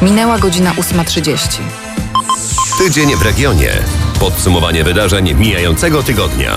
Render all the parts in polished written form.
Minęła godzina 8:30. Tydzień w regionie. Podsumowanie wydarzeń mijającego tygodnia.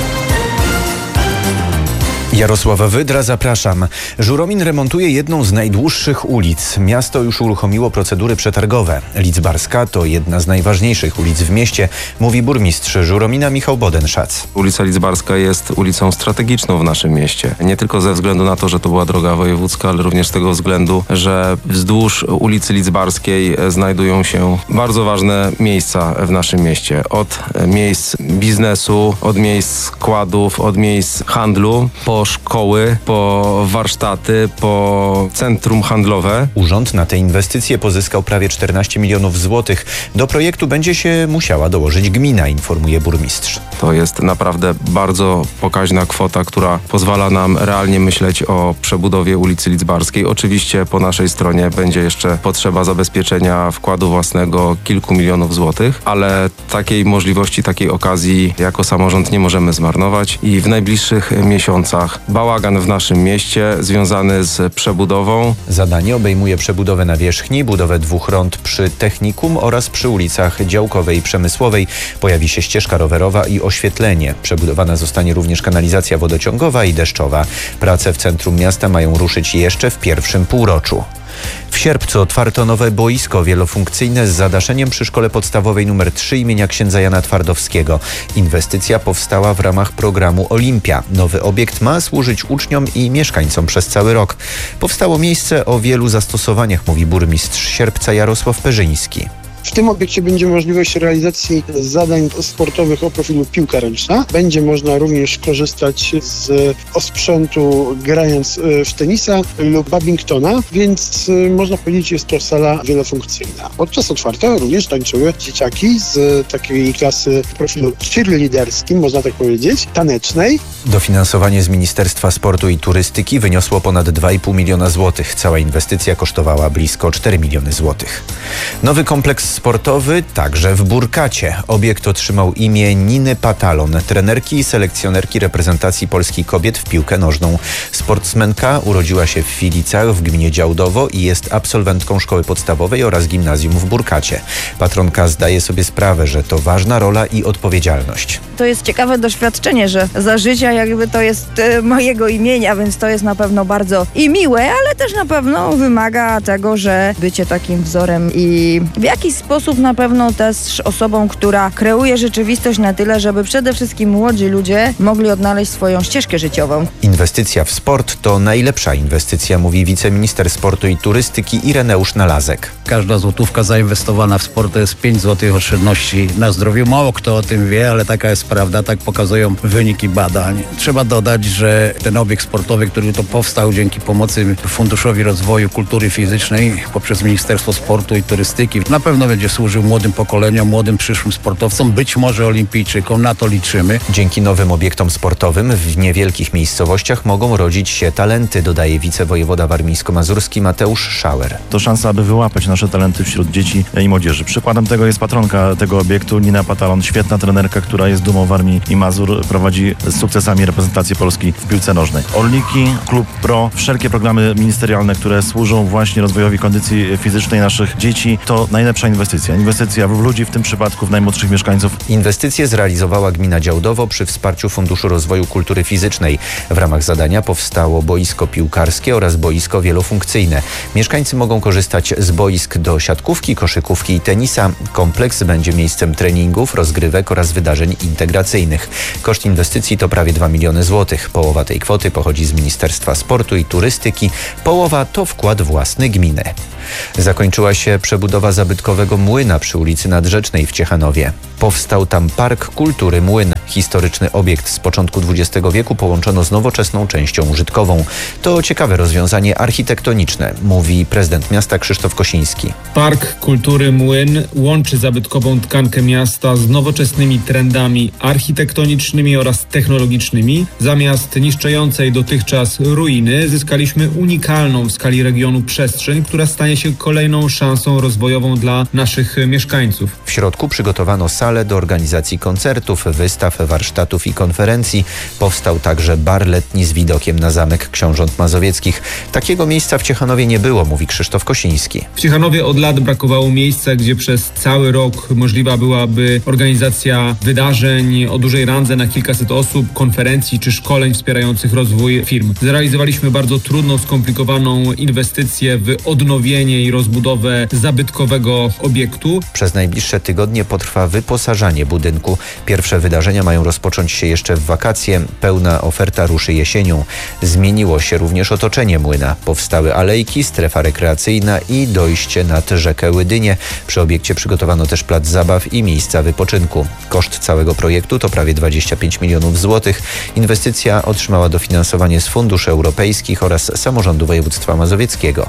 Jarosław Wydra, zapraszam. Żuromin remontuje jedną z najdłuższych ulic. Miasto już uruchomiło procedury przetargowe. Lidzbarska to jedna z najważniejszych ulic w mieście, mówi burmistrz Żuromina Michał Bodenszac. Ulica Lidzbarska jest ulicą strategiczną w naszym mieście. Nie tylko ze względu na to, że to była droga wojewódzka, ale również z tego względu, że wzdłuż ulicy Lidzbarskiej znajdują się bardzo ważne miejsca w naszym mieście. Od miejsc biznesu, od miejsc składów, od miejsc handlu, po szkoły, po warsztaty, po centrum handlowe. Urząd na te inwestycje pozyskał prawie 14 milionów złotych. Do projektu będzie się musiała dołożyć gmina, informuje burmistrz. To jest naprawdę bardzo pokaźna kwota, która pozwala nam realnie myśleć o przebudowie ulicy Lidzbarskiej. Oczywiście po naszej stronie będzie jeszcze potrzeba zabezpieczenia wkładu własnego kilku milionów złotych, ale takiej możliwości, takiej okazji jako samorząd nie możemy zmarnować i w najbliższych miesiącach bałagan w naszym mieście związany z przebudową. Zadanie obejmuje przebudowę nawierzchni, budowę 2 rond przy Technikum oraz przy ulicach Działkowej i Przemysłowej. Pojawi się ścieżka rowerowa i oświetlenie. Przebudowana zostanie również kanalizacja wodociągowa i deszczowa. Prace w centrum miasta mają ruszyć jeszcze w pierwszym półroczu. W sierpcu otwarto nowe boisko wielofunkcyjne z zadaszeniem przy Szkole Podstawowej nr 3 imienia księdza Jana Twardowskiego. Inwestycja powstała w ramach programu Olimpia. Nowy obiekt ma służyć uczniom i mieszkańcom przez cały rok. Powstało miejsce o wielu zastosowaniach, mówi burmistrz Sierpca Jarosław Perzyński. W tym obiekcie będzie możliwość realizacji zadań sportowych o profilu piłka ręczna. Będzie można również korzystać z osprzętu grając w tenisa lub badmintona, więc można powiedzieć, jest to sala wielofunkcyjna. Podczas otwarcia również tańczyły dzieciaki z takiej klasy w profilu cheerleaderskim, można tak powiedzieć, tanecznej. Dofinansowanie z Ministerstwa Sportu i Turystyki wyniosło ponad 2,5 miliona złotych. Cała inwestycja kosztowała blisko 4 miliony złotych. Nowy kompleks sportowy także w Burkacie. Obiekt otrzymał imię Niny Patalon, trenerki i selekcjonerki reprezentacji Polski kobiet w piłkę nożną. Sportsmenka urodziła się w Filicach w gminie Działdowo i jest absolwentką szkoły podstawowej oraz gimnazjum w Burkacie. Patronka zdaje sobie sprawę, że to ważna rola i odpowiedzialność. To jest ciekawe doświadczenie, że za życia jakby to jest mojego imienia, więc to jest na pewno bardzo i miłe, ale też na pewno wymaga tego, że bycie takim wzorem i w jakiś sposób na pewno też osobą, która kreuje rzeczywistość na tyle, żeby przede wszystkim młodzi ludzie mogli odnaleźć swoją ścieżkę życiową. Inwestycja w sport to najlepsza inwestycja, mówi wiceminister sportu i turystyki Ireneusz Nalazek. Każda złotówka zainwestowana w sport to jest 5 złotych oszczędności na zdrowiu. Mało kto o tym wie, ale taka jest prawda, tak pokazują wyniki badań. Trzeba dodać, że ten obiekt sportowy, który to powstał dzięki pomocy Funduszowi Rozwoju Kultury Fizycznej poprzez Ministerstwo Sportu i Turystyki, na pewno będzie służył młodym pokoleniom, młodym przyszłym sportowcom, być może olimpijczykom, na to liczymy. Dzięki nowym obiektom sportowym w niewielkich miejscowościach mogą rodzić się talenty, dodaje wicewojewoda warmińsko-mazurski Mateusz Schauer. To szansa, aby wyłapać nasze talenty wśród dzieci i młodzieży. Przykładem tego jest patronka tego obiektu, Nina Patalon, świetna trenerka, która jest dumą Warmii i Mazur, prowadzi z sukcesami reprezentację Polski w piłce nożnej. Orliki, Klub Pro, wszelkie programy ministerialne, które służą właśnie rozwojowi kondycji fizycznej naszych dzieci, to najlepsza inwestycja. Inwestycja w ludzi, w tym przypadku w najmłodszych mieszkańców. Inwestycję zrealizowała gmina Działdowo przy wsparciu Funduszu Rozwoju Kultury Fizycznej. W ramach zadania powstało boisko piłkarskie oraz boisko wielofunkcyjne. Mieszkańcy mogą korzystać z boisk do siatkówki, koszykówki i tenisa. Kompleks będzie miejscem treningów, rozgrywek oraz wydarzeń integracyjnych. Koszt inwestycji to prawie 2 miliony złotych. Połowa tej kwoty pochodzi z Ministerstwa Sportu i Turystyki, połowa to wkład własny gminy. Zakończyła się przebudowa zabytkowego młyna przy ulicy Nadrzecznej w Ciechanowie. Powstał tam Park Kultury Młyn. Historyczny obiekt z początku XX wieku połączono z nowoczesną częścią użytkową. To ciekawe rozwiązanie architektoniczne, mówi prezydent miasta Krzysztof Kosiński. Park Kultury Młyn łączy zabytkową tkankę miasta z nowoczesnymi trendami architektonicznymi oraz technologicznymi. Zamiast niszczącej dotychczas ruiny zyskaliśmy unikalną w skali regionu przestrzeń, która stanie się kolejną szansą rozwojową dla naszych mieszkańców. W środku przygotowano salę do organizacji koncertów, wystaw, warsztatów i konferencji. Powstał także bar letni z widokiem na Zamek Książąt Mazowieckich. Takiego miejsca w Ciechanowie nie było, mówi Krzysztof Kosiński. W Ciechanowie od lat brakowało miejsca, gdzie przez cały rok możliwa byłaby organizacja wydarzeń o dużej randze na kilkaset osób, konferencji czy szkoleń wspierających rozwój firm. Zrealizowaliśmy bardzo trudną, skomplikowaną inwestycję w odnowienie i rozbudowę zabytkowego obiektu. Przez najbliższe tygodnie potrwa wyposażanie budynku. Pierwsze wydarzenia mają rozpocząć się jeszcze w wakacje. Pełna oferta ruszy jesienią. Zmieniło się również otoczenie młyna. Powstały alejki, strefa rekreacyjna i dojście nad rzekę Łydynię. Przy obiekcie przygotowano też plac zabaw i miejsca wypoczynku. Koszt całego projektu to prawie 25 milionów złotych. Inwestycja otrzymała dofinansowanie z funduszy europejskich oraz samorządu województwa mazowieckiego.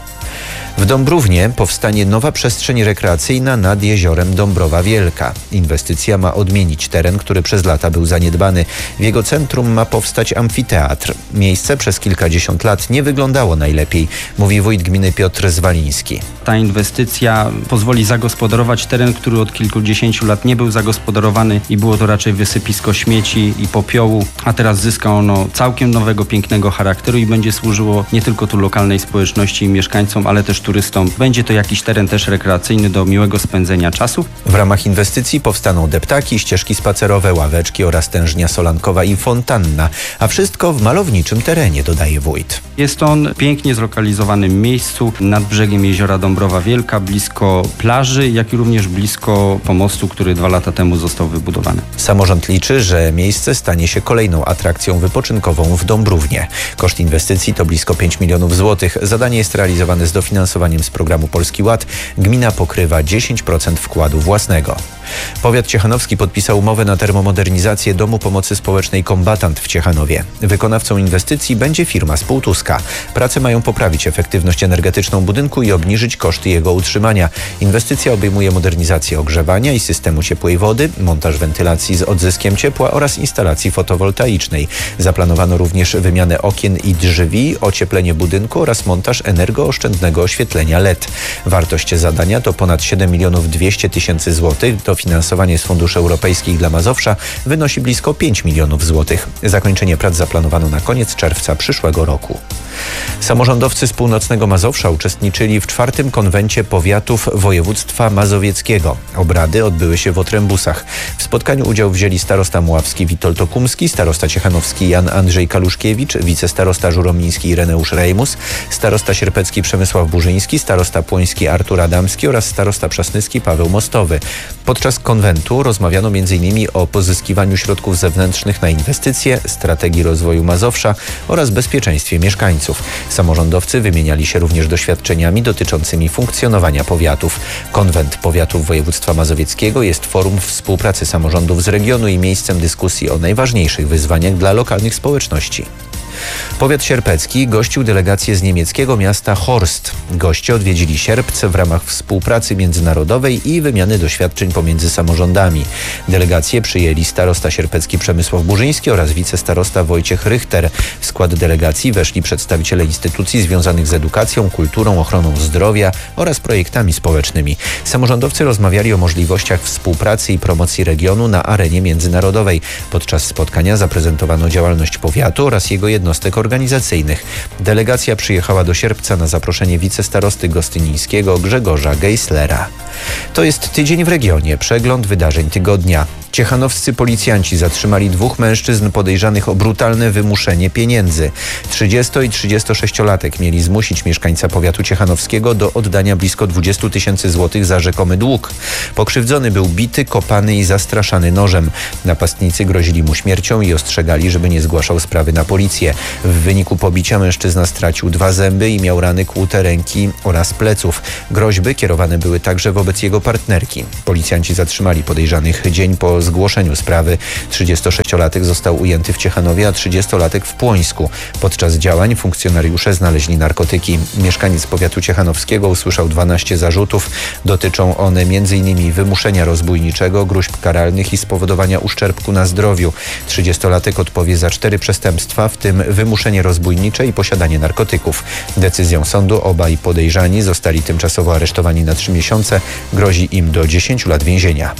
W Dąbrównie powstanie nowa przestrzeń rekreacyjna nad jeziorem Dąbrowa Wielka. Inwestycja ma odmienić teren, który przez lata był zaniedbany. W jego centrum ma powstać amfiteatr. Miejsce przez kilkadziesiąt lat nie wyglądało najlepiej, mówi wójt gminy Piotr Zwaliński. Ta inwestycja pozwoli zagospodarować teren, który od kilkudziesięciu lat nie był zagospodarowany i było to raczej wysypisko śmieci i popiołu, a teraz zyska ono całkiem nowego, pięknego charakteru i będzie służyło nie tylko tu lokalnej społeczności i mieszkańcom, ale też turystom. Będzie to jakiś teren też rekreacyjny do miłego spędzenia czasu. W ramach inwestycji powstaną deptaki, ścieżki spacerowe, ławeczki oraz tężnia solankowa i fontanna, a wszystko w malowniczym terenie, dodaje wójt. Jest on pięknie zlokalizowanym miejscu nad brzegiem jeziora Dąbrowa Wielka, blisko plaży, jak i również blisko pomostu, który 2 lata temu został wybudowany. Samorząd liczy, że miejsce stanie się kolejną atrakcją wypoczynkową w Dąbrównie. Koszt inwestycji to blisko 5 milionów złotych. Zadanie jest realizowane z dofinansowaniem z programu Polski Ład. Gmina pokrywa 10% wkładu własnego. Powiat ciechanowski podpisał umowę na termomodernizację Domu Pomocy Społecznej Kombatant w Ciechanowie. Wykonawcą inwestycji będzie firma z Półtuska. Prace mają poprawić efektywność energetyczną budynku i obniżyć koszty jego utrzymania. Inwestycja obejmuje modernizację ogrzewania i systemu ciepłej wody, montaż wentylacji z odzyskiem ciepła oraz instalacji fotowoltaicznej. Zaplanowano również wymianę okien i drzwi, ocieplenie budynku oraz montaż energooszczędnego oświetlenia LED. Wartość zadania to ponad 7 200 000 złotych. Dofinansowanie z funduszy europejskich dla Mazowsza wynosi blisko 5 milionów złotych. Zakończenie prac zaplanowano na koniec czerwca przyszłego roku. Samorządowcy z północnego Mazowsza uczestniczyli w 4. konwencie powiatów województwa mazowieckiego. Obrady odbyły się w Otrębusach. W spotkaniu udział wzięli starosta muławski Witold Okumski, starosta ciechanowski Jan Andrzej Kaluszkiewicz, wicestarosta żuromiński Ireneusz Rejmus, starosta sierpecki Przemysław Burzyński, starosta płoński Artur Adamski oraz starosta przasnyski Paweł Mostowy. Podczas konwentu rozmawiano m.in. o pozyskiwaniu środków zewnętrznych na inwestycje, strategii rozwoju Mazowsza oraz bezpieczeństwie mieszkańców. Samorządowcy wymieniali się również doświadczeniami dotyczącymi funkcjonowania powiatów. Konwent Powiatów Województwa Mazowieckiego jest forum współpracy samorządów z regionu i miejscem dyskusji o najważniejszych wyzwaniach dla lokalnych społeczności. Powiat sierpecki gościł delegację z niemieckiego miasta Horst. Goście odwiedzili Sierpc w ramach współpracy międzynarodowej i wymiany doświadczeń pomiędzy samorządami. Delegację przyjęli starosta sierpecki Przemysław Burzyński oraz wicestarosta Wojciech Rychter. W skład delegacji weszli przedstawiciele instytucji związanych z edukacją, kulturą, ochroną zdrowia oraz projektami społecznymi. Samorządowcy rozmawiali o możliwościach współpracy i promocji regionu na arenie międzynarodowej. Podczas spotkania zaprezentowano działalność powiatu oraz jego jednostek organizacyjnych. Delegacja przyjechała do Sierpca na zaproszenie wicestarosty gostynińskiego Grzegorza Geislera. To jest Tydzień w regionie, przegląd wydarzeń tygodnia. Ciechanowscy policjanci zatrzymali 2 mężczyzn podejrzanych o brutalne wymuszenie pieniędzy. 30 i 36-latek mieli zmusić mieszkańca powiatu ciechanowskiego do oddania blisko 20 000 złotych za rzekomy dług. Pokrzywdzony był bity, kopany i zastraszany nożem. Napastnicy grozili mu śmiercią i ostrzegali, żeby nie zgłaszał sprawy na policję. W wyniku pobicia mężczyzna stracił 2 zęby i miał rany kłute ręki oraz pleców. Groźby kierowane były także wobec jego partnerki. Policjanci zatrzymali podejrzanych dzień po zgłoszeniu sprawy. 36-latek został ujęty w Ciechanowie, a 30-latek w Płońsku. Podczas działań funkcjonariusze znaleźli narkotyki. Mieszkaniec powiatu ciechanowskiego usłyszał 12 zarzutów. Dotyczą one m.in. wymuszenia rozbójniczego, gruźb karalnych i spowodowania uszczerbku na zdrowiu. 30-latek odpowie za 4 przestępstwa, w tym wymuszenie rozbójnicze i posiadanie narkotyków. Decyzją sądu obaj podejrzani zostali tymczasowo aresztowani na 3 miesiące. Grozi im do 10 lat więzienia.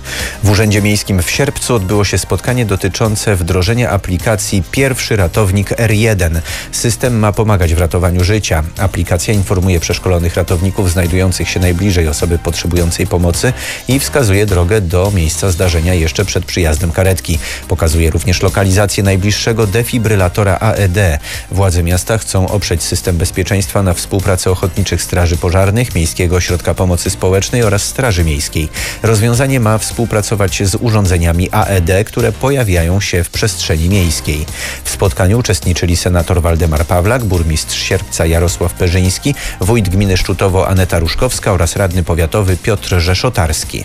W Urzędzie Miejskim w Sierpcu odbyło się spotkanie dotyczące wdrożenia aplikacji Pierwszy Ratownik R1. System ma pomagać w ratowaniu życia. Aplikacja informuje przeszkolonych ratowników znajdujących się najbliżej osoby potrzebującej pomocy i wskazuje drogę do miejsca zdarzenia jeszcze przed przyjazdem karetki. Pokazuje również lokalizację najbliższego defibrylatora AED. Władze miasta chcą oprzeć system bezpieczeństwa na współpracę ochotniczych straży pożarnych, Miejskiego Ośrodka Pomocy Społecznej oraz Straży Miejskiej. Rozwiązanie ma współpracować z urządzeniami AED, które pojawiają się w przestrzeni miejskiej. W spotkaniu uczestniczyli senator Waldemar Pawlak, burmistrz Sierpca Jarosław Perzyński, wójt gminy Szczutowo Aneta Ruszkowska oraz radny powiatowy Piotr Rzeszotarski.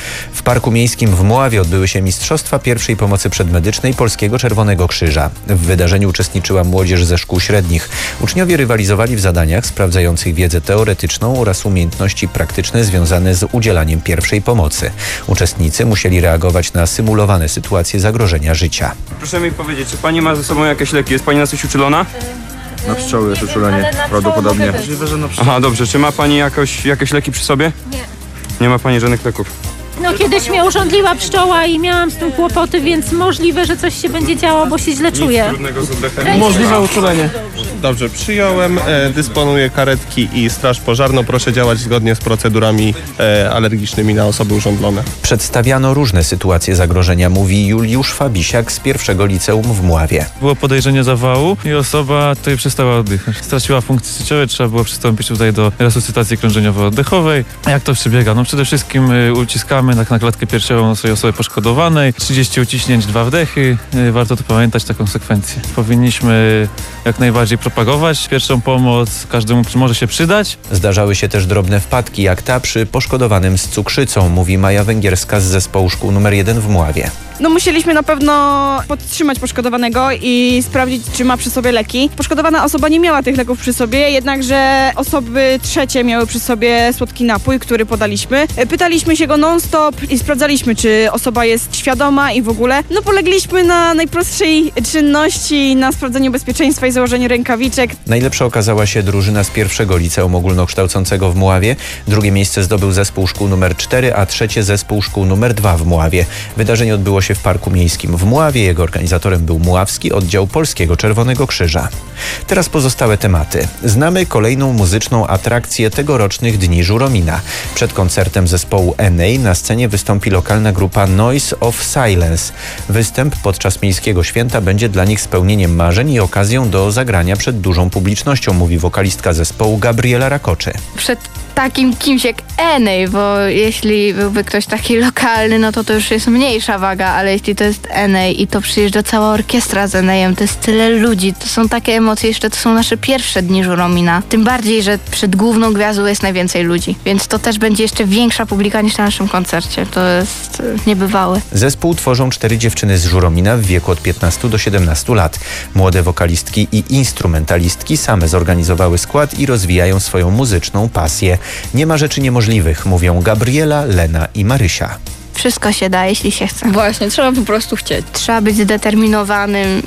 W Parku Miejskim w Mławie odbyły się Mistrzostwa Pierwszej Pomocy Przedmedycznej Polskiego Czerwonego Krzyża. W wydarzeniu uczestniczyła młodzież ze szkół średnich. Uczniowie rywalizowali w zadaniach sprawdzających wiedzę teoretyczną oraz umiejętności praktyczne związane z udzielaniem pierwszej pomocy. Uczestnicy musieli reagować na symulowane sytuacje zagrożenia życia. Proszę mi powiedzieć, czy pani ma ze sobą jakieś leki? Jest pani na coś uczulona? Na pszczoły jest uczulenie, prawdopodobnie. Aha, dobrze. Czy ma pani jakieś leki przy sobie? Nie. Nie ma pani żadnych leków? No kiedyś mnie urządliła pszczoła i miałam z tym kłopoty, więc możliwe, że coś się będzie działo, bo się źle czuję. Nic trudnego z oddechem. Możliwe uczulenie. Dobrze, przyjąłem, dysponuję karetki i straż pożarną. Proszę działać zgodnie z procedurami alergicznymi na osoby urządlone. Przedstawiano różne sytuacje zagrożenia, mówi Juliusz Fabisiak z pierwszego liceum w Mławie. Było podejrzenie zawału i osoba tutaj przestała oddychać. Straciła funkcję życiowe, trzeba było przystąpić tutaj do resuscytacji krążeniowo-oddechowej. A jak to przebiega? No przede wszystkim uciskamy na klatkę piersiową osoby poszkodowanej, 30 uciśnięć, 2 wdechy. Warto tu pamiętać taką sekwencję. Powinniśmy jak najbardziej propagować pierwszą pomoc, każdemu może się przydać. Zdarzały się też drobne wpadki, jak ta przy poszkodowanym z cukrzycą, mówi Maja Węgierska z zespołu szkół nr 1 w Mławie. No musieliśmy na pewno podtrzymać poszkodowanego i sprawdzić, czy ma przy sobie leki. Poszkodowana osoba nie miała tych leków przy sobie, jednakże osoby trzecie miały przy sobie słodki napój, który podaliśmy. Pytaliśmy się go non-stop i sprawdzaliśmy, czy osoba jest świadoma i w ogóle. No polegliśmy na najprostszej czynności, na sprawdzeniu bezpieczeństwa i założeniu rękawiczek. Najlepsza okazała się drużyna z pierwszego liceum ogólnokształcącego w Mławie. Drugie miejsce zdobył zespół szkół nr 4, a trzecie zespół szkół nr 2 w Mławie. Wydarzenie odbyło się w Parku Miejskim w Mławie. Jego organizatorem był Mławski Oddział Polskiego Czerwonego Krzyża. Teraz pozostałe tematy. Znamy kolejną muzyczną atrakcję tegorocznych Dni Żuromina. Przed koncertem zespołu Enei na scenie wystąpi lokalna grupa Noise of Silence. Występ podczas miejskiego święta będzie dla nich spełnieniem marzeń i okazją do zagrania przed dużą publicznością, mówi wokalistka zespołu Gabriela Rakoczy. Przed takim kimś jak Enei, bo jeśli byłby ktoś taki lokalny, no to już jest mniejsza waga, ale jeśli to jest Enei i to przyjeżdża cała orkiestra z Enejem, to jest tyle ludzi, to są takie emocje, jeszcze to są nasze pierwsze Dni Żuromina. Tym bardziej, że przed główną gwiazdą jest najwięcej ludzi, więc to też będzie jeszcze większa publika niż na naszym koncercie. To jest niebywałe. Zespół tworzą 4 dziewczyny z Żuromina w wieku od 15 do 17 lat. Młode wokalistki i instrumentalistki same zorganizowały skład i rozwijają swoją muzyczną pasję. Nie ma rzeczy niemożliwych, mówią Gabriela, Lena i Marysia. Wszystko się da, jeśli się chce. Właśnie, trzeba po prostu chcieć. Trzeba być zdeterminowanym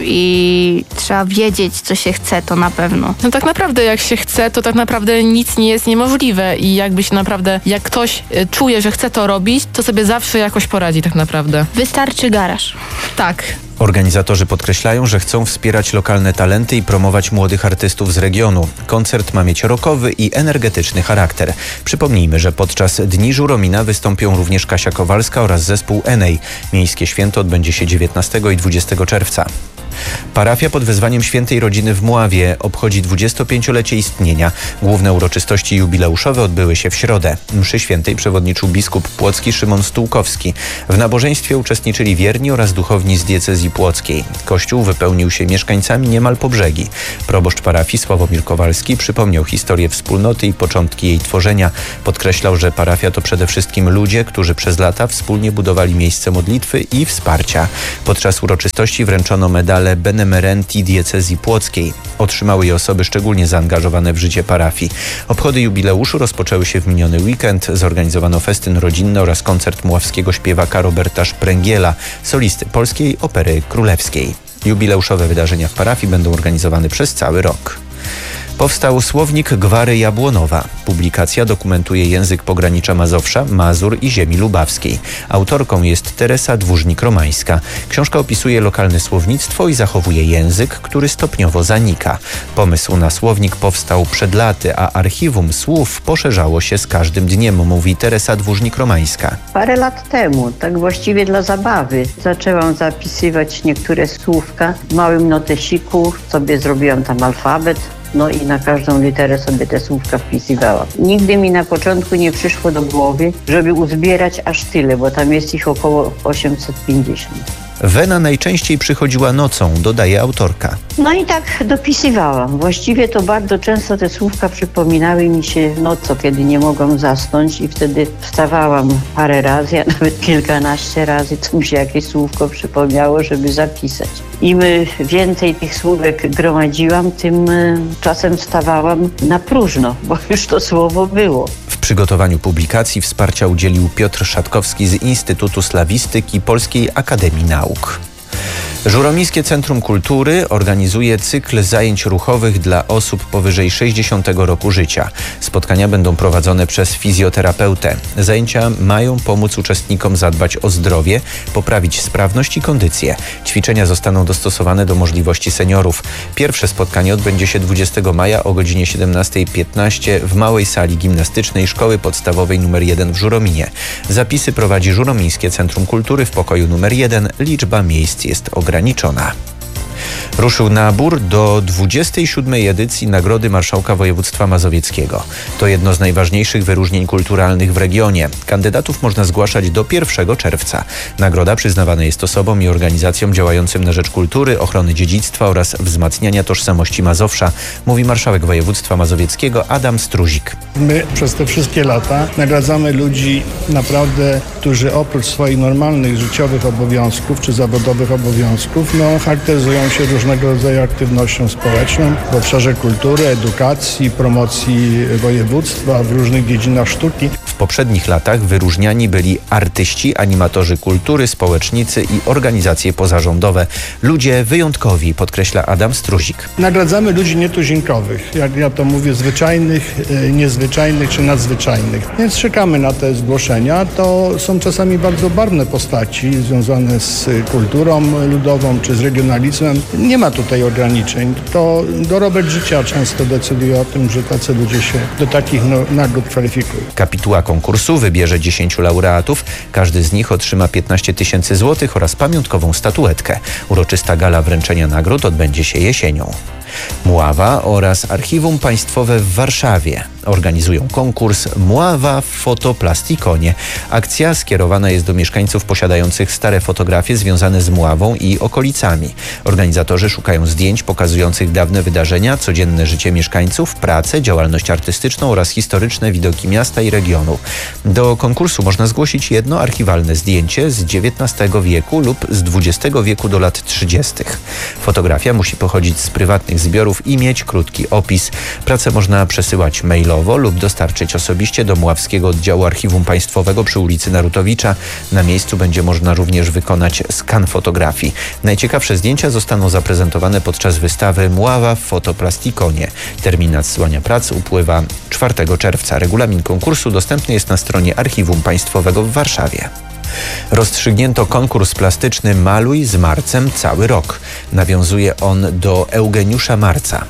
i trzeba wiedzieć, co się chce, to na pewno. No tak naprawdę jak się chce, to tak naprawdę nic nie jest niemożliwe i jakby się naprawdę, jak ktoś czuje, że chce to robić, to sobie zawsze jakoś poradzi tak naprawdę. Wystarczy garaż. Tak. Organizatorzy podkreślają, że chcą wspierać lokalne talenty i promować młodych artystów z regionu. Koncert ma mieć rockowy i energetyczny charakter. Przypomnijmy, że podczas Dni Żuromina wystąpią również Kasia Kowalska oraz zespół Enei. Miejskie święto odbędzie się 19 i 20 czerwca. Parafia pod wezwaniem Świętej Rodziny w Mławie obchodzi 25-lecie istnienia. Główne uroczystości jubileuszowe odbyły się w środę. Mszy świętej przewodniczył biskup płocki Szymon Stułkowski. W nabożeństwie uczestniczyli wierni oraz duchowni z diecezji płockiej. Kościół wypełnił się mieszkańcami niemal po brzegi. Proboszcz parafii Sławomir Kowalski przypomniał historię wspólnoty i początki jej tworzenia. Podkreślał, że parafia to przede wszystkim ludzie, którzy przez lata wspólnie budowali miejsce modlitwy i wsparcia. Podczas uroczystości wręczono medale Benemerenti diecezji płockiej. Otrzymały je osoby szczególnie zaangażowane w życie parafii. Obchody jubileuszu rozpoczęły się w miniony weekend. Zorganizowano festyn rodzinny oraz koncert mławskiego śpiewaka Roberta Szpręgiela, solisty Polskiej Opery Królewskiej. Jubileuszowe wydarzenia w parafii będą organizowane przez cały rok. Powstał słownik Gwary Jabłonowa. Publikacja dokumentuje język pogranicza Mazowsza, Mazur i ziemi lubawskiej. Autorką jest Teresa Dłużnik-Romańska. Książka opisuje lokalne słownictwo i zachowuje język, który stopniowo zanika. Pomysł na słownik powstał przed laty, a archiwum słów poszerzało się z każdym dniem, mówi Teresa Dłużnik-Romańska. Parę lat temu, tak właściwie dla zabawy, zaczęłam zapisywać niektóre słówka w małym notesiku, sobie zrobiłam tam alfabet. No i na każdą literę sobie te słówka wpisywałam. Nigdy mi na początku nie przyszło do głowy, żeby uzbierać aż tyle, bo tam jest ich około 850. Wena najczęściej przychodziła nocą, dodaje autorka. No i tak dopisywałam. Właściwie to bardzo często te słówka przypominały mi się nocą, kiedy nie mogłam zasnąć i wtedy wstawałam parę razy, a nawet kilkanaście razy, co mi się jakieś słówko przypomniało, żeby zapisać. Im więcej tych słówek gromadziłam, tym czasem wstawałam na próżno, bo już to słowo było. W przygotowaniu publikacji wsparcia udzielił Piotr Szatkowski z Instytutu Slawistyki Polskiej Akademii Nauk. Żuromińskie Centrum Kultury organizuje cykl zajęć ruchowych dla osób powyżej 60 roku życia. Spotkania będą prowadzone przez fizjoterapeutę. Zajęcia mają pomóc uczestnikom zadbać o zdrowie, poprawić sprawność i kondycję. Ćwiczenia zostaną dostosowane do możliwości seniorów. Pierwsze spotkanie odbędzie się 20 maja o godzinie 17:15 w małej sali gimnastycznej Szkoły Podstawowej nr 1 w Żurominie. Zapisy prowadzi Żuromińskie Centrum Kultury w pokoju nr 1. Liczba miejsc jest ograniczona. Ruszył nabór do 27. edycji Nagrody Marszałka Województwa Mazowieckiego. To jedno z najważniejszych wyróżnień kulturalnych w regionie. Kandydatów można zgłaszać do 1 czerwca. Nagroda przyznawana jest osobom i organizacjom działającym na rzecz kultury, ochrony dziedzictwa oraz wzmacniania tożsamości Mazowsza, mówi marszałek województwa mazowieckiego Adam Struzik. My przez te wszystkie lata nagradzamy ludzi naprawdę, którzy oprócz swoich normalnych życiowych obowiązków czy zawodowych obowiązków, charakteryzują się różnego rodzaju aktywnością społeczną w obszarze kultury, edukacji, promocji województwa w różnych dziedzinach sztuki. W poprzednich latach wyróżniani byli artyści, animatorzy kultury, społecznicy i organizacje pozarządowe. Ludzie wyjątkowi, podkreśla Adam Struzik. Nagradzamy ludzi nietuzinkowych, jak ja to mówię, zwyczajnych, niezwyczajnych czy nadzwyczajnych. Więc czekamy na te zgłoszenia. To są czasami bardzo barwne postaci związane z kulturą ludową czy z regionalizmem. Nie ma tutaj ograniczeń. To dorobek życia często decyduje o tym, że tacy ludzie się do takich nagród kwalifikują. Kapituła konkursu wybierze 10 laureatów. Każdy z nich otrzyma 15 000 złotych oraz pamiątkową statuetkę. Uroczysta gala wręczenia nagród odbędzie się jesienią. Mława oraz Archiwum Państwowe w Warszawie organizują konkurs Mława w Fotoplastikone. Akcja skierowana jest do mieszkańców posiadających stare fotografie związane z Mławą i okolicami. Organizatorzy szukają zdjęć pokazujących dawne wydarzenia, codzienne życie mieszkańców, pracę, działalność artystyczną oraz historyczne widoki miasta i regionu. Do konkursu można zgłosić jedno archiwalne zdjęcie z XIX wieku lub z XX wieku do lat 30. Fotografia musi pochodzić z prywatnych zbiorów i mieć krótki opis. Pracę można przesyłać mailowo lub dostarczyć osobiście do Mławskiego Oddziału Archiwum Państwowego przy ulicy Narutowicza. Na miejscu będzie można również wykonać skan fotografii. Najciekawsze zdjęcia zostaną zaprezentowane podczas wystawy Mława w Fotoplastikone. Termin nadsyłania prac upływa 4 czerwca. Regulamin konkursu dostępny jest na stronie Archiwum Państwowego w Warszawie. Rozstrzygnięto konkurs plastyczny Maluj z Marcem cały rok. Nawiązuje on do Eugeniusza Marca.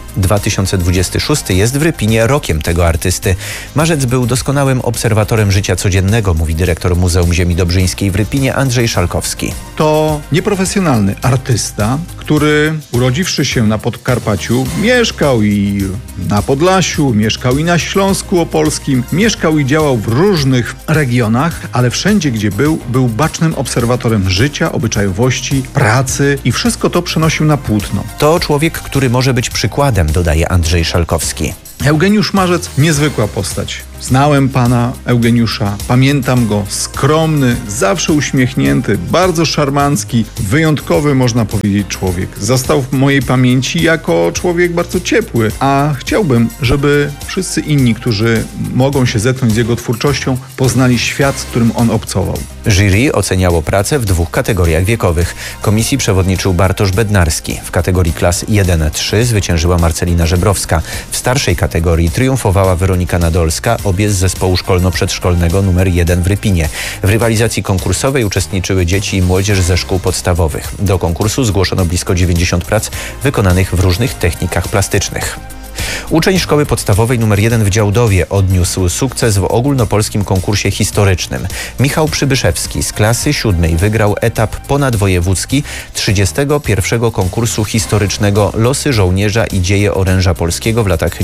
2026 jest w Rypinie rokiem tego artysty. Marzec był doskonałym obserwatorem życia codziennego, mówi dyrektor Muzeum Ziemi Dobrzyńskiej w Rypinie Andrzej Szalkowski. To nieprofesjonalny artysta, który urodziwszy się na Podkarpaciu, mieszkał i na Podlasiu, mieszkał i na Śląsku Opolskim, mieszkał i działał w różnych regionach, ale wszędzie, gdzie był bacznym obserwatorem życia, obyczajowości, pracy i wszystko to przenosił na płótno. To człowiek, który może być przykładem, dodaje Andrzej Szalkowski. Eugeniusz Marzec, niezwykła postać. Znałem pana Eugeniusza, pamiętam go, skromny, zawsze uśmiechnięty, bardzo szarmancki, wyjątkowy, można powiedzieć, człowiek. Został w mojej pamięci jako człowiek bardzo ciepły, a chciałbym, żeby wszyscy inni, którzy mogą się zetknąć z jego twórczością, poznali świat, z którym on obcował. Jury oceniało pracę w 2 kategoriach wiekowych. Komisji przewodniczył Bartosz Bednarski. W kategorii klas 1-3 zwyciężyła Marcelina Żebrowska. W starszej kategorii triumfowała Weronika Nadolska, obie z zespołu szkolno-przedszkolnego nr 1 w Rypinie. W rywalizacji konkursowej uczestniczyły dzieci i młodzież ze szkół podstawowych. Do konkursu zgłoszono blisko 90 prac wykonanych w różnych technikach plastycznych. Uczeń szkoły podstawowej nr 1 w Działdowie odniósł sukces w ogólnopolskim konkursie historycznym. Michał Przybyszewski z klasy 7 wygrał etap ponadwojewódzki 31. konkursu historycznego Losy żołnierza i dzieje oręża polskiego w latach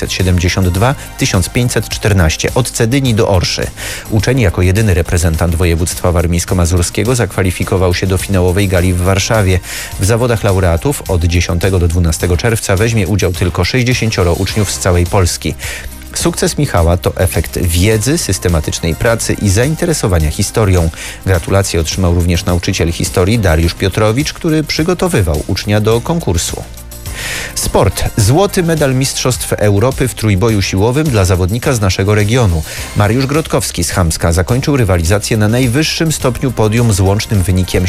972-1514 od Cedyni do Orszy. Uczeń jako jedyny reprezentant województwa warmińsko-mazurskiego zakwalifikował się do finałowej gali w Warszawie. W zawodach laureatów od 10 do 12 czerwca weźmie udział tylko 60 uczniów z całej Polski. Sukces Michała to efekt wiedzy, systematycznej pracy i zainteresowania historią. Gratulacje otrzymał również nauczyciel historii Dariusz Piotrowicz, który przygotowywał ucznia do konkursu. Sport. Złoty medal Mistrzostw Europy w trójboju siłowym dla zawodnika z naszego regionu. Mariusz Grodkowski z Chamska zakończył rywalizację na najwyższym stopniu podium z łącznym wynikiem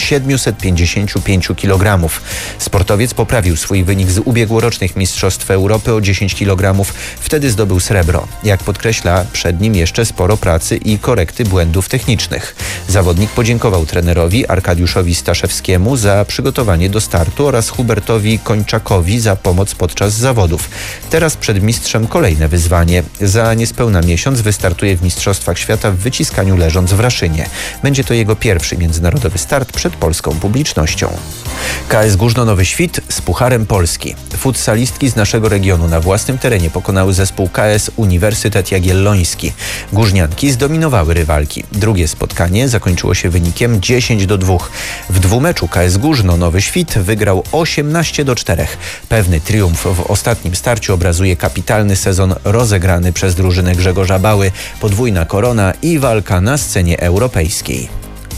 755 kg. Sportowiec poprawił swój wynik z ubiegłorocznych Mistrzostw Europy o 10 kg. Wtedy zdobył srebro. Jak podkreśla, przed nim jeszcze sporo pracy i korekty błędów technicznych. Zawodnik podziękował trenerowi Arkadiuszowi Staszewskiemu za przygotowanie do startu oraz Hubertowi Kończakowi za pomoc podczas zawodów. Teraz przed mistrzem kolejne wyzwanie. Za niespełna miesiąc wystartuje w Mistrzostwach Świata w wyciskaniu leżąc w Raszynie. Będzie to jego pierwszy międzynarodowy start przed polską publicznością. KS Górzno Nowy Świt z Pucharem Polski. Futsalistki z naszego regionu na własnym terenie pokonały zespół KS Uniwersytet Jagielloński. Górznianki zdominowały rywalki. Drugie spotkanie zakończyło się wynikiem 10-2. W dwumeczu KS Górzno Nowy Świt wygrał 18-4. Pewny triumf w ostatnim starciu obrazuje kapitalny sezon rozegrany przez drużynę Grzegorza Bały, podwójna korona i walka na scenie europejskiej.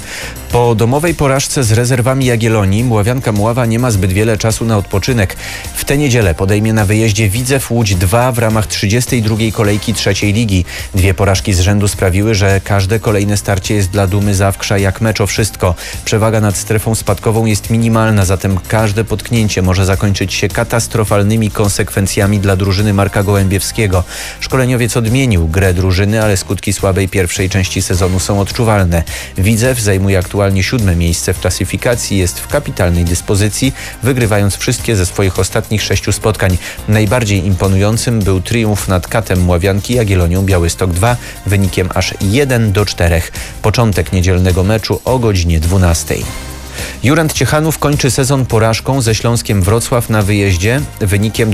Po domowej porażce z rezerwami Jagiellonii Mławianka Mława nie ma zbyt wiele czasu na odpoczynek. W tę niedzielę podejmie na wyjeździe Widzew Łódź 2 w ramach 32. kolejki trzeciej ligi. 2 porażki z rzędu sprawiły, że każde kolejne starcie jest dla Dumy Zawkrza jak mecz o wszystko. Przewaga nad strefą spadkową jest minimalna, zatem każde potknięcie może zakończyć się katastrofalnymi konsekwencjami dla drużyny Marka Gołębiewskiego. Szkoleniowiec odmienił grę drużyny, ale skutki słabej pierwszej części sezonu są odczuwalne. Widzew zajmuje aktualnie 7. miejsce w klasyfikacji, jest w kapitalnej dyspozycji, wygrywając wszystkie ze swoich ostatnich 6 spotkań. Najbardziej imponującym był triumf nad Katem Mławianki Jagiellonią Białystok 2 wynikiem aż 1-4. Początek niedzielnego meczu o godzinie 12. Jurand Ciechanów kończy sezon porażką ze Śląskiem Wrocław na wyjeździe wynikiem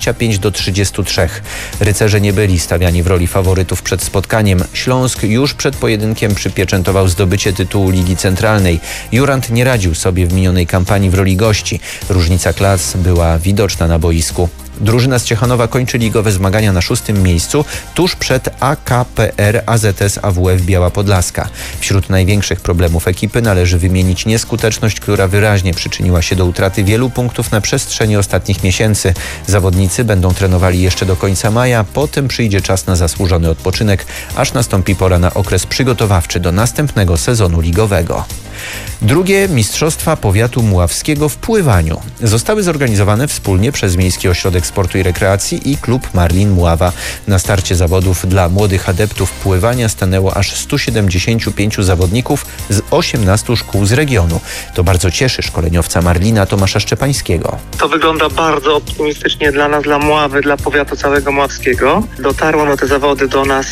25-33. Rycerze nie byli stawiani w roli faworytów przed spotkaniem. Śląsk już przed pojedynkiem przypieczętował zdobycie tytułu Ligi Centralnej. Jurand nie radził sobie w minionej kampanii w roli gości. Różnica klas była widoczna na boisku. Drużyna z Ciechanowa kończy ligowe zmagania na 6. miejscu, tuż przed AKPR AZS AWF Biała Podlaska. Wśród największych problemów ekipy należy wymienić nieskuteczność, która wyraźnie przyczyniła się do utraty wielu punktów na przestrzeni ostatnich miesięcy. Zawodnicy będą trenowali jeszcze do końca maja, potem przyjdzie czas na zasłużony odpoczynek, aż nastąpi pora na okres przygotowawczy do następnego sezonu ligowego. Drugie Mistrzostwa Powiatu Mławskiego w pływaniu zostały zorganizowane wspólnie przez Miejski Ośrodek Sportu i Rekreacji i Klub Marlin Mława. Na starcie zawodów dla młodych adeptów pływania stanęło aż 175 zawodników z 18 szkół z regionu. To bardzo cieszy szkoleniowca Marlina Tomasza Szczepańskiego. To wygląda bardzo optymistycznie dla nas, dla Mławy, dla powiatu całego mławskiego. Dotarło na te zawody do nas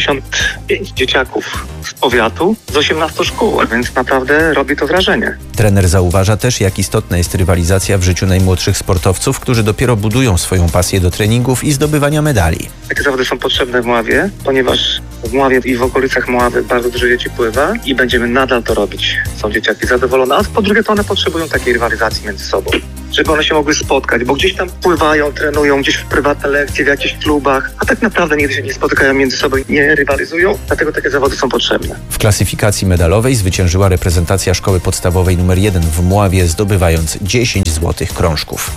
175 dzieciaków z powiatu, z 18 szkół, a więc naprawdę robi to wrażenie. Trener zauważa też, jak istotna jest rywalizacja w życiu najmłodszych sportowców, którzy dopiero budują swoją pasję do treningów i zdobywania medali. Takie zawody są potrzebne w Mławie, ponieważ w Mławie i w okolicach Mławy bardzo dużo dzieci pływa i będziemy nadal to robić. Są dzieciaki zadowolone, a po drugie to one potrzebują takiej rywalizacji między sobą, żeby one się mogły spotkać, bo gdzieś tam pływają, trenują, gdzieś w prywatne lekcje, w jakichś klubach, a tak naprawdę nigdy się nie spotykają między sobą, nie rywalizują, dlatego takie zawody są potrzebne. W klasyfikacji medalowej zwyciężyła reprezentacja Szkoły Podstawowej nr 1 w Mławie, zdobywając 10 złotych krążków.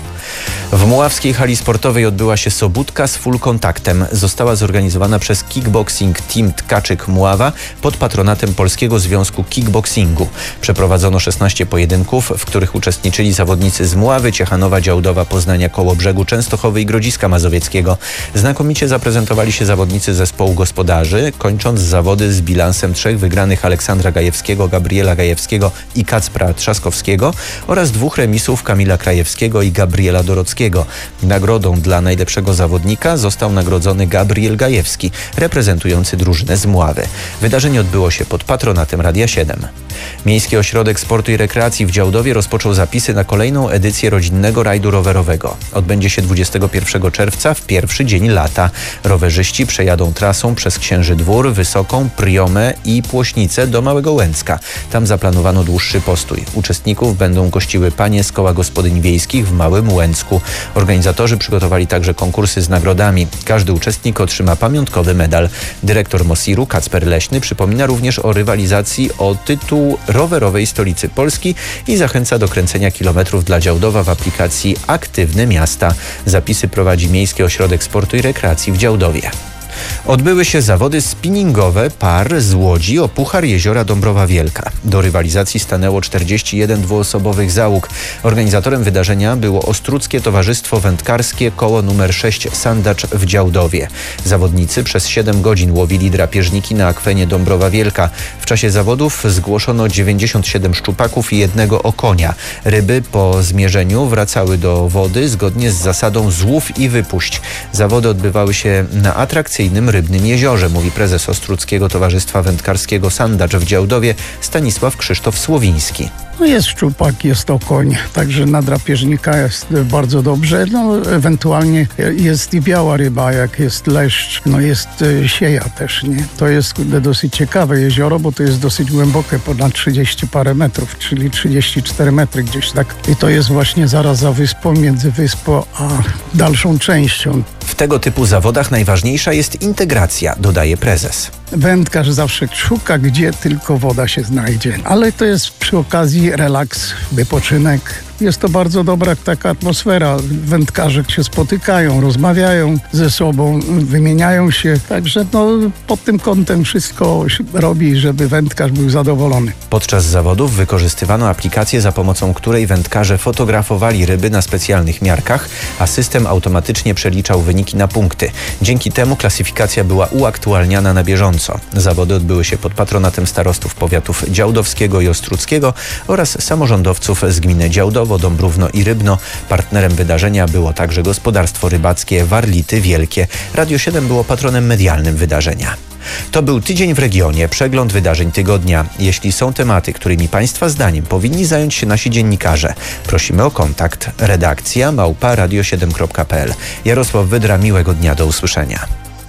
W Mławskiej hali sportowej odbyła się sobótka z full kontaktem. Została zorganizowana przez Kickboxing Team Tkaczyk Mława pod patronatem Polskiego Związku Kickboxingu. Przeprowadzono 16 pojedynków, w których uczestniczyli zawodnicy z Mławy, Ciechanowa, Działdowa, Poznania, Kołobrzegu, Częstochowy i Grodziska Mazowieckiego. Znakomicie zaprezentowali się zawodnicy zespołu gospodarzy, kończąc zawody z bilansem 3 wygranych Aleksandra Gajewskiego, Gabriela Gajewskiego i Kacpra Trzaskowskiego oraz 2 remisów Kamila Krajewskiego i Gabriela Dorockiego. Nagrodą dla najlepszego zawodnika został nagrodzony Gabriel Gajewski, reprezentujący drużynę z Mławy. Wydarzenie odbyło się pod patronatem Radia 7. Miejski Ośrodek Sportu i Rekreacji w Działdowie rozpoczął zapisy na kolejną edycję rodzinnego rajdu rowerowego. Odbędzie się 21 czerwca w pierwszy dzień lata. Rowerzyści przejadą trasą przez Księży Dwór, Wysoką, Priomę i Płośnicę do Małego Łęcka. Tam zaplanowano dłuższy postój. Uczestników będą gościły panie z koła gospodyń wiejskich w Małym Łęcku. Organizatorzy przygotowali także konkursy z nagrodami. Każdy uczestnik otrzyma pamiątkowy medal. Dyrektor Mosiru Kacper Leśny przypomina również o rywalizacji o tytuł rowerowej stolicy Polski i zachęca do kręcenia kilometrów dla Działdowa w aplikacji Aktywne Miasta. Zapisy prowadzi Miejski Ośrodek Sportu i Rekreacji w Działdowie. Odbyły się zawody spinningowe par z Łodzi o Puchar Jeziora Dąbrowa Wielka. Do rywalizacji stanęło 41 dwuosobowych załóg. Organizatorem wydarzenia było Ostruckie Towarzystwo Wędkarskie koło nr 6 Sandacz w Działdowie. Zawodnicy przez 7 godzin łowili drapieżniki na akwenie Dąbrowa Wielka. W czasie zawodów zgłoszono 97 szczupaków i 1 okonia. Ryby po zmierzeniu wracały do wody zgodnie z zasadą złów i wypuść. Zawody odbywały się na atrakcyjnym rybnym jeziorze, mówi prezes Ostruckiego Towarzystwa Wędkarskiego Sandacz w Działdowie Stanisław Krzysztof Słowiński. No jest szczupak, jest okoń, także na drapieżnika jest bardzo dobrze. No, ewentualnie jest i biała ryba, jak jest leszcz, no jest sieja też, nie? To jest dosyć ciekawe jezioro, bo to jest dosyć głębokie, ponad 30 parę metrów, czyli 34 metry gdzieś tak. I to jest właśnie zaraz za wyspą, między wyspą a dalszą częścią. W tego typu zawodach najważniejsza jest integracja, dodaje prezes. Wędkarz zawsze szuka, gdzie tylko woda się znajdzie, ale to jest przy okazji relaks, wypoczynek. Jest to bardzo dobra taka atmosfera. Wędkarze się spotykają, rozmawiają ze sobą, wymieniają się. Także pod tym kątem wszystko robi, żeby wędkarz był zadowolony. Podczas zawodów wykorzystywano aplikację, za pomocą której wędkarze fotografowali ryby na specjalnych miarkach, a system automatycznie przeliczał wyniki na punkty. Dzięki temu klasyfikacja była uaktualniana na bieżąco. Zawody odbyły się pod patronatem starostów powiatów działdowskiego i ostruckiego oraz samorządowców z gminy Działdowo, Dąbrówno i Rybno. Partnerem wydarzenia było także gospodarstwo rybackie Warlity Wielkie. Radio 7 było patronem medialnym wydarzenia. To był Tydzień w regionie, przegląd wydarzeń tygodnia. Jeśli są tematy, którymi Państwa zdaniem powinni zająć się nasi dziennikarze, prosimy o kontakt. Redakcja @radio7.pl. Jarosław Wydra, miłego dnia, do usłyszenia.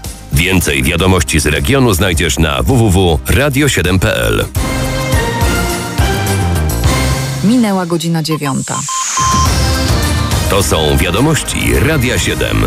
Więcej wiadomości z regionu znajdziesz na www.radio7.pl. Minęła godzina 9. To są wiadomości Radia 7.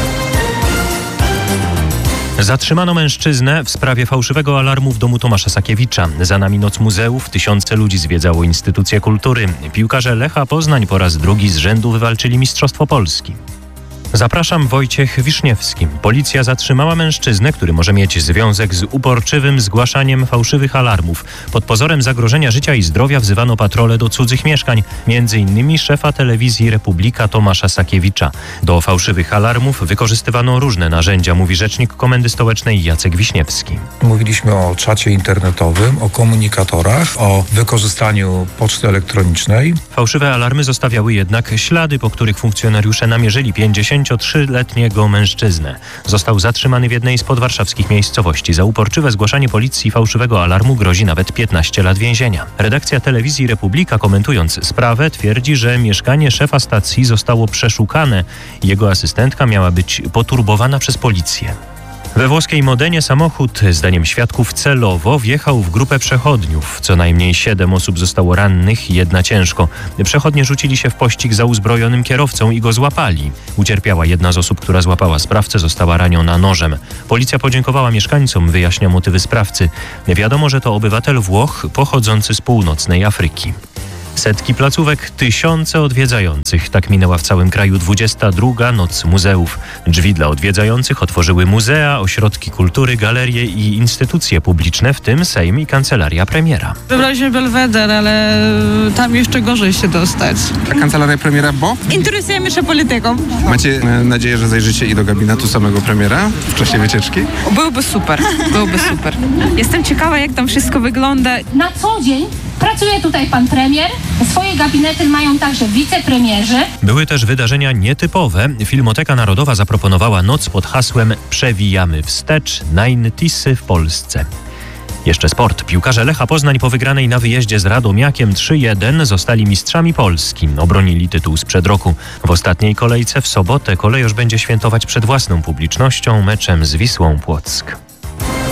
Zatrzymano mężczyznę w sprawie fałszywego alarmu w domu Tomasza Sakiewicza. Za nami Noc Muzeów, tysiące ludzi zwiedzało instytucje kultury. Piłkarze Lecha Poznań po raz drugi z rzędu wywalczyli Mistrzostwo Polski. Zapraszam, Wojciech Wiszniewski. Policja zatrzymała mężczyznę, który może mieć związek z uporczywym zgłaszaniem fałszywych alarmów. Pod pozorem zagrożenia życia i zdrowia wzywano patrole do cudzych mieszkań, m.in. szefa telewizji Republika Tomasza Sakiewicza. Do fałszywych alarmów wykorzystywano różne narzędzia, mówi rzecznik Komendy Stołecznej Jacek Wiśniewski. Mówiliśmy o czacie internetowym, o komunikatorach, o wykorzystaniu poczty elektronicznej. Fałszywe alarmy zostawiały jednak ślady, po których funkcjonariusze namierzyli 53-letniego mężczyznę. Został zatrzymany w jednej z podwarszawskich miejscowości. Za uporczywe zgłaszanie policji fałszywego alarmu grozi nawet 15 lat więzienia. Redakcja telewizji Republika, komentując sprawę, twierdzi, że mieszkanie szefa stacji zostało przeszukane. Jego asystentka miała być poturbowana przez policję. We włoskiej Modenie samochód, zdaniem świadków, celowo wjechał w grupę przechodniów. Co najmniej 7 osób zostało rannych, 1 ciężko. Przechodnie rzucili się w pościg za uzbrojonym kierowcą i go złapali. Ucierpiała jedna z osób, która złapała sprawcę, została raniona nożem. Policja podziękowała mieszkańcom, wyjaśnia motywy sprawcy. Wiadomo, że to obywatel Włoch pochodzący z północnej Afryki. Setki placówek, tysiące odwiedzających. Tak minęła w całym kraju 22. Noc Muzeów. Drzwi dla odwiedzających otworzyły muzea, ośrodki kultury, galerie i instytucje publiczne, w tym Sejm i Kancelaria Premiera. Wybraliśmy Belweder, ale tam jeszcze gorzej się dostać. A Kancelaria Premiera, bo? Interesujemy się polityką. Macie nadzieję, że zajrzycie i do gabinetu samego premiera w czasie wycieczki? Byłby super, byłby super. Jestem ciekawa, jak tam wszystko wygląda. Na co dzień pracuje tutaj pan premier. Swoje gabinety mają także wicepremierzy. Były też wydarzenia nietypowe. Filmoteka Narodowa zaproponowała noc pod hasłem Przewijamy wstecz, Najntisy w Polsce. Jeszcze sport. Piłkarze Lecha Poznań po wygranej na wyjeździe z Radomiakiem 3-1 zostali mistrzami Polski. Obronili tytuł sprzed roku. W ostatniej kolejce w sobotę kolejorz będzie świętować przed własną publicznością meczem z Wisłą Płock.